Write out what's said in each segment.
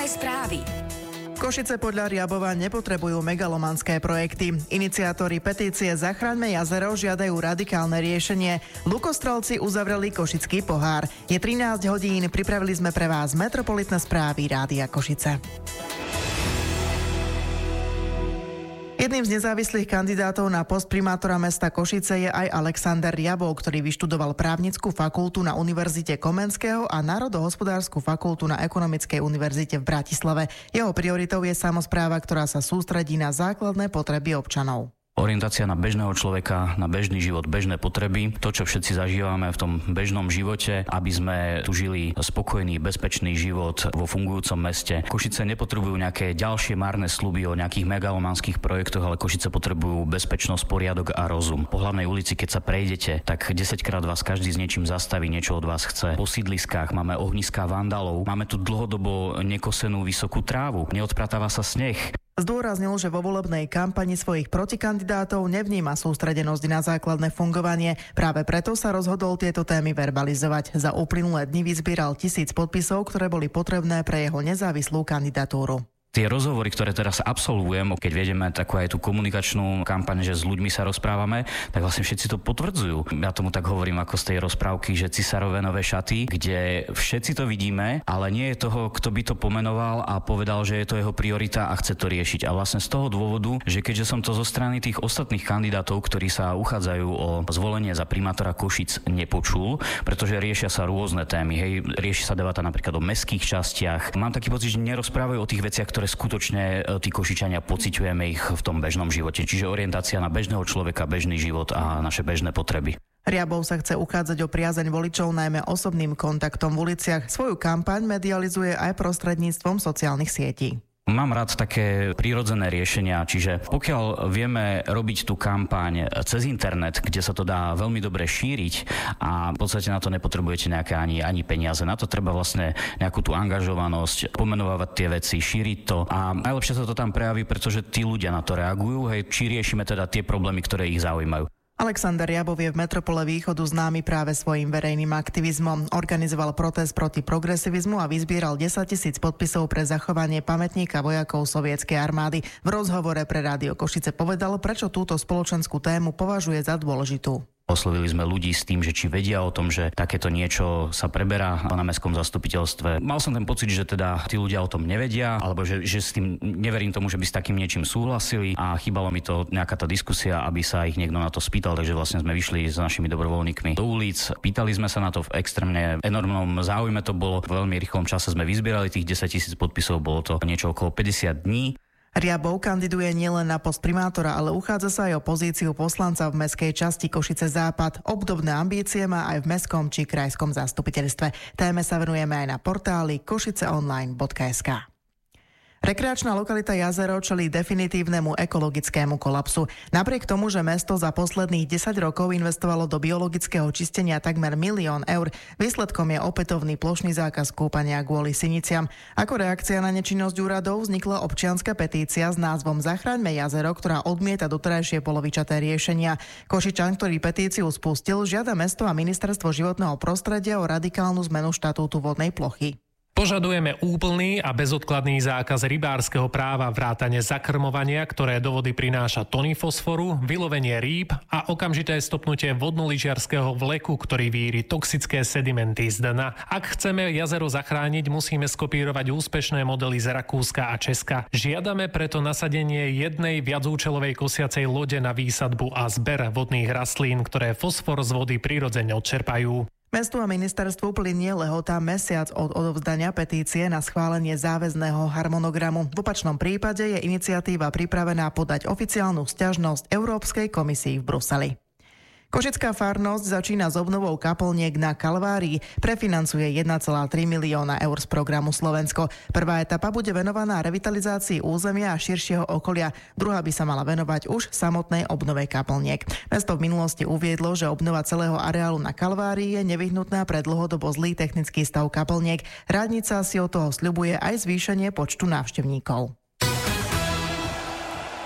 Počúvaj správy. Košice podľa Riabova nepotrebujú megalomanské projekty. Iniciátori petície Zachraňme jazero žiadajú radikálne riešenie. Lukostrelci uzavreli Košický pohár. Je 13 hodín, pripravili sme pre vás metropolitné správy Rádia Košice. Jedným z nezávislých kandidátov na post primátora mesta Košice je aj Alexander Riabov, ktorý vyštudoval právnickú fakultu na Univerzite Komenského a národohospodársku fakultu na Ekonomickej univerzite v Bratislave. Jeho prioritou je samospráva, ktorá sa sústredí na základné potreby občanov. Orientácia na bežného človeka, na bežný život, bežné potreby, to, čo všetci zažívame v tom bežnom živote, aby sme tu žili spokojný, bezpečný život vo fungujúcom meste. Košice nepotrebujú nejaké ďalšie márne sľuby o nejakých megalomanských projektoch, ale Košice potrebujú bezpečnosť, poriadok a rozum. Po hlavnej ulici, keď sa prejdete, tak 10-krát vás každý s niečím zastaví, niečo od vás chce. Po sídliskách máme ohniská vandalov, máme tu dlhodobo nekosenú vysokú trávu, neodpratáva sa sneh. Zdôraznil, že vo volebnej kampani svojich protikandidátov nevníma sústredenosť na základné fungovanie. Práve preto sa rozhodol tieto témy verbalizovať. Za uplynulé dni vyzbieral 1000 podpisov, ktoré boli potrebné pre jeho nezávislú kandidatúru. Tie rozhovory, ktoré teraz absolvujem, keď vedeme takú aj tú komunikačnú kampaň, že s ľuďmi sa rozprávame, tak vlastne všetci to potvrdzujú. Ja tomu tak hovorím ako z tej rozprávky, že Cisárove nové šaty, kde všetci to vidíme, ale nie je toho, kto by to pomenoval a povedal, že je to jeho priorita a chce to riešiť. A vlastne z toho dôvodu, že keďže som to zo strany tých ostatných kandidátov, ktorí sa uchádzajú o zvolenie za primátora Košic, nepočul, pretože riešia sa rôzne témy. Hej, rieši sa debata napríklad o mestských častiach. Mám taký pocit, že nerozprávajú o tých veciach, ktoré skutočne tí Košičania pociťujeme ich v tom bežnom živote. Čiže orientácia na bežného človeka, bežný život a naše bežné potreby. Riabov sa chce uchádzať o priazeň voličov najmä osobným kontaktom v uliciach. Svoju kampaň medializuje aj prostredníctvom sociálnych sietí. Mám rád také prírodzené riešenia, čiže pokiaľ vieme robiť tú kampaň cez internet, kde sa to dá veľmi dobre šíriť a v podstate na to nepotrebujete nejaké ani peniaze, na to treba vlastne nejakú tú angažovanosť, pomenovávať tie veci, šíriť to a najlepšie sa to tam prejaví, pretože tí ľudia na to reagujú, hej, či riešime teda tie problémy, ktoré ich zaujímajú. Alexander Riabov je v metropole Východu známy práve svojím verejným aktivizmom. Organizoval protest proti progresivizmu a vyzbieral 10 000 podpisov pre zachovanie pamätníka vojakov sovietskej armády. V rozhovore pre Rádio Košice povedal, prečo túto spoločenskú tému považuje za dôležitú. Oslovili sme ľudí s tým, že či vedia o tom, že takéto niečo sa preberá na mestskom zastupiteľstve. Mal som ten pocit, že teda tí ľudia o tom nevedia, alebo že s tým neverím tomu, že by s takým niečím súhlasili a chýbalo mi to nejaká tá diskusia, aby sa ich niekto na to spýtal, takže vlastne sme vyšli s našimi dobrovoľníkmi do ulic, pýtali sme sa na to v extrémne enormnom záujme, to bolo v veľmi rýchlom čase, sme vyzbierali tých 10 000 podpisov, bolo to niečo okolo 50 dní. Riabov kandiduje nielen na post primátora, ale uchádza sa aj o pozíciu poslanca v mestskej časti Košice Západ. Obdobné ambície má aj v mestskom či krajskom zastupiteľstve. Téme sa venujeme aj na portáli košiceonline.sk. Rekreačná lokalita Jazero čelí definitívnemu ekologickému kolapsu. Napriek tomu, že mesto za posledných 10 rokov investovalo do biologického čistenia takmer 1 000 000 eur, výsledkom je opätovný plošný zákaz kúpania kvôli siniciam. Ako reakcia na nečinnosť úradov vznikla občianska petícia s názvom Zachraňme jazero, ktorá odmieta doterajšie polovičaté riešenia. Košičan, ktorý petíciu spustil, žiada mesto a ministerstvo životného prostredia o radikálnu zmenu štatútu vodnej plochy. Požadujeme úplný a bezodkladný zákaz rybárskeho práva, vrátane zakrmovania, ktoré do vody prináša tony fosforu, vylovenie rýb a okamžité stopnutie vodnoližiarskeho vleku, ktorý víri toxické sedimenty z dna. Ak chceme jazero zachrániť, musíme skopírovať úspešné modely z Rakúska a Česka. Žiadame preto nasadenie jednej viacúčelovej kosiacej lode na výsadbu a zber vodných rastlín, ktoré fosfor z vody prirodzene odčerpajú. Mestu a ministerstvu plynie lehota mesiac od odovzdania petície na schválenie záväzného harmonogramu. V opačnom prípade je iniciatíva pripravená podať oficiálnu sťažnosť Európskej komisii v Bruseli. Košická farnosť začína s obnovou kaplniek na Kalvárii. Prefinancuje 1,3 milióna eur z programu Slovensko. Prvá etapa bude venovaná revitalizácii územia a širšieho okolia. Druhá by sa mala venovať už samotnej obnove kaplniek. Mesto v minulosti uviedlo, že obnova celého areálu na Kalvárii je nevyhnutná pre dlhodobo zlý technický stav kaplniek. Radnica si od toho sľubuje aj zvýšenie počtu návštevníkov.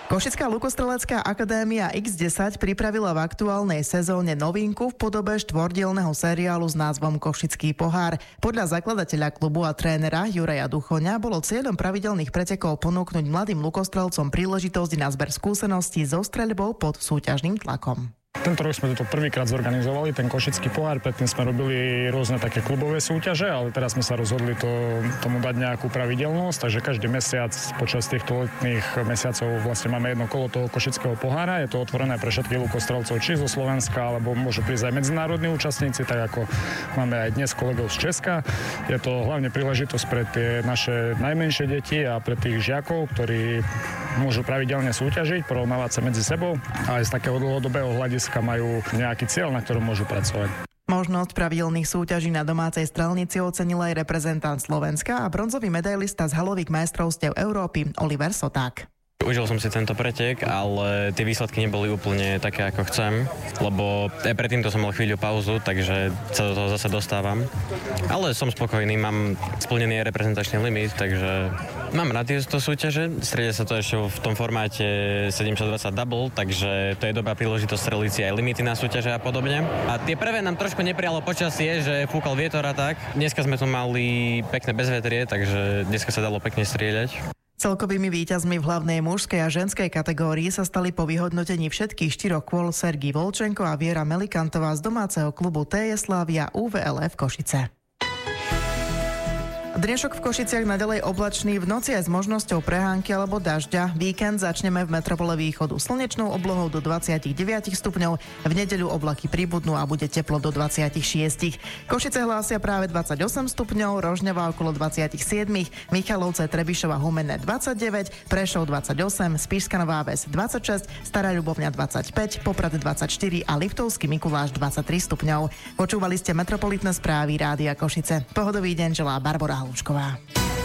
Košická lukostrelecká akadémia X10 pripravila v aktuálnej sezóne novinku v podobe štvordielneho seriálu s názvom Košický pohár. Podľa zakladateľa klubu a trénera Juraja Duchoňa bolo cieľom pravidelných pretekov ponúknuť mladým lukostrelcom príležitosť na zber skúseností so streľbou pod súťažným tlakom. Tento rok sme to prvýkrát zorganizovali, ten Košický pohár, predtým sme robili rôzne také klubové súťaže, ale teraz sme sa rozhodli tomu dať nejakú pravidelnosť, takže každý mesiac počas týchto letných mesiacov vlastne máme jedno kolo toho Košického pohára, je to otvorené pre všetkých lukostrelcov, či zo Slovenska, alebo môžu prísť aj medzinárodní účastníci, tak ako máme aj dnes kolegov z Česka. Je to hlavne príležitosť pre tie naše najmenšie deti a pre tých žiakov, ktorí môžu pravidelne súťažiť, porovnávať sa medzi sebou a aj z takého dlhodobého hľadiska majú nejaký cieľ, na ktorom môžu pracovať. Možnosť pravidelných súťaží na domácej strelnici ocenil aj reprezentant Slovenska a bronzový medailista z halových majstrovstiev Európy Oliver Soták. Užil som si tento pretek, ale tie výsledky neboli úplne také, ako chcem, lebo aj predtým to som mal chvíľu pauzu, takže sa do toho zase dostávam. Ale som spokojný, mám splnený reprezentačný limit, takže mám rád tieto súťaže. Stredia sa to ešte v tom formáte 720 double, takže to je dobrá príležitosť streliť si aj limity na súťaže a podobne. A tie prvé nám trošku neprijalo počasie, že fúkal vietor a tak. Dneska sme tu mali pekné bezvetrie, takže dneska sa dalo pekne strieľať. Celkovými víťazmi v hlavnej mužskej a ženskej kategórii sa stali po vyhodnotení všetkých 4 kôl Sergij Volčenko a Viera Melikantová z domáceho klubu TJ Slavia UVLF Košice. Dnešok v Košiciach naďalej oblačný, v noci aj s možnosťou prehánky alebo dažďa. Víkend začneme v metropole východu slnečnou oblohou do 29 stupňov, v nedeľu oblaky pribudnú a bude teplo do 26. Košice hlásia práve 28 stupňov, Rožňava okolo 27, Michalovce, Trebišov a Humenné 29, Prešov 28, Spišská Nová Ves 26, Stará Ľubovňa 25, Poprad 24 a Liptovský Mikuláš 23 stupňov. Počúvali ste metropolitné správy Rádia Košice. Pohodový deň želá Barbora Halušková.